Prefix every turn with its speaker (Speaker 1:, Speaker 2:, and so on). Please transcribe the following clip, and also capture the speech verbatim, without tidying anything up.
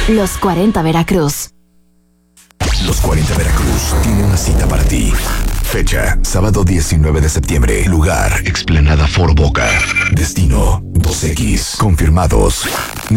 Speaker 1: Los cuarenta Veracruz.
Speaker 2: Los cuarenta Veracruz tiene una cita para ti. Fecha, sábado diecinueve de septiembre. Lugar, Explanada Fort Boca. Destino, dos equis. Confirmados.